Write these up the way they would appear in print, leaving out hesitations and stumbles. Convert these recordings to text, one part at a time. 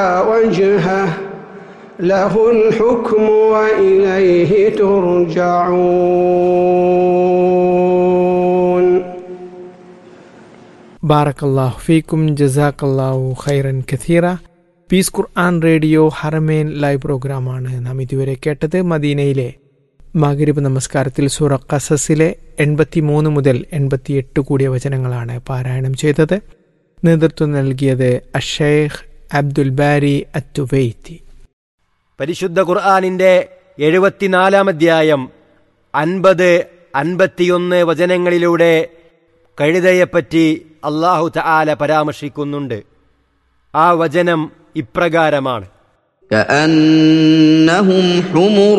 وجهه له الحكم وإليه ترجعون. ബാറക്കല്ലാഹു ഫീക്കും ജസാക്കല്ലാഹു ഖൈറൻ കഥീറ. പീസ് ഖുർആൻ റേഡിയോ ഹറമേൻ ലൈവ് പ്രോഗ്രാമാണ് നാം ഇതുവരെ കേട്ടത്. മദീനയിലെ മഗ്രിബ് നമസ്കാരത്തിൽ സൂറ ഖസസിലെ 83 മുതൽ 88 കൂടിയ വചനങ്ങളാണ് പാരായണം ചെയ്തത്. നേതൃത്വം നൽകിയത് അഷൈഖ് അബ്ദുൽ ബാരി അത്തുവൈത്തി. പരിശുദ്ധ ഖുർആനിന്റെ 74-ാം അധ്യായം 50-51 വചനങ്ങളിലൂടെ കഴുതയെപ്പറ്റി അല്ലാഹു തആല പരാമർശിക്കുന്നുണ്ട്. ആ വചനം ഇപ്രകാരമാണ്: كأنهم حمر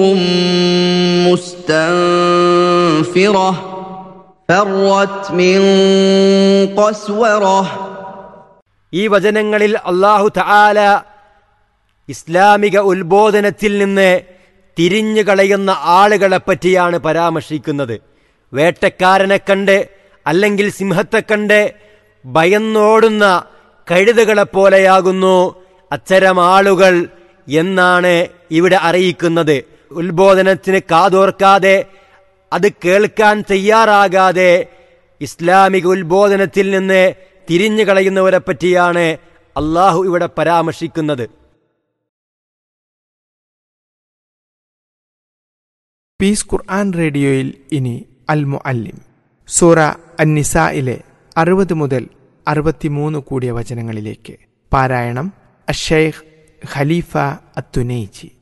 مستنفرة فرت من قسورة. ഈ വചനങ്ങളിൽ അല്ലാഹു തആല ഇസ്ലാമിക ഉത്ബോധനത്തിൽ നിന്ന് തിരിഞ്ഞു കളയുന്ന ആളുകളെ പറ്റിയാണ് പരാമർശിക്കുന്നത്. വേട്ടക്കാരനെ കണ്ട് അല്ലെങ്കിൽ സിംഹത്തെ കണ്ട് ഭയന്നോടുന്ന കഴുതകളെപ്പോലെയാകുന്നു അത്തരം ആളുകൾ എന്നാണ് ഇവിടെ അറിയിക്കുന്നത്. ഉത്ബോധനത്തിന് കാതോർക്കാതെ, അത് കേൾക്കാൻ തയ്യാറാകാതെ ഇസ്ലാമിക ഉത്ബോധനത്തിൽ നിന്ന് തിരിഞ്ഞു കളയുന്നവരെ പറ്റിയാണ് അള്ളാഹു ഇവിടെ പരാമർശിക്കുന്നത്. പീസ് ഖുർആൻ റേഡിയോയിൽ ഇനി അൽ മുഅല്ലിം സൂറ അൻ-നിസായിലെ 60 മുതൽ 63 കൂടിയ വചനങ്ങളിലേക്ക്. പാരായണം അഷൈഖ് ഖലീഫ അത്തുനൈജി.